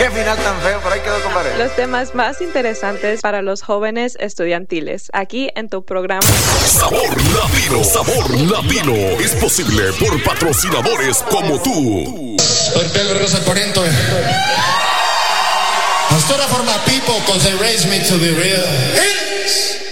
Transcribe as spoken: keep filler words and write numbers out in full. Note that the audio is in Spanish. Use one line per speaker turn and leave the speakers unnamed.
Qué final tan feo, por ahí quedó, compadre.
Los temas más interesantes para los jóvenes estudiantiles, aquí en tu programa.
Sabor Latino, Sabor Latino. Es posible por patrocinadores como tú.
Soy Pedro Rosa Corriento. I stood up for my people because they raised me to be real.